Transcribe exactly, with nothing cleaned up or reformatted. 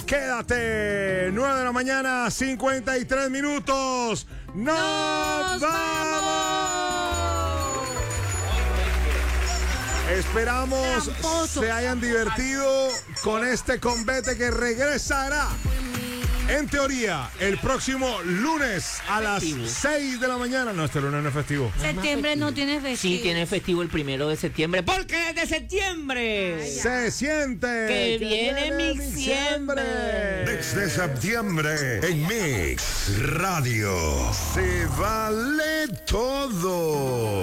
Quédate. nueve de la mañana, cincuenta y tres minutos. ¡Nos, ¡Nos vamos! vamos! Esperamos Tramposo. se hayan divertido con este combate que regresará, en teoría, el próximo lunes a las seis de la mañana. No, este lunes no es festivo. Septiembre no tiene festivo. Sí, tiene festivo el primero de septiembre. Porque desde septiembre Ay, se siente que, que viene, viene mi diciembre. Desde septiembre en Mix Radio. Se vale todo.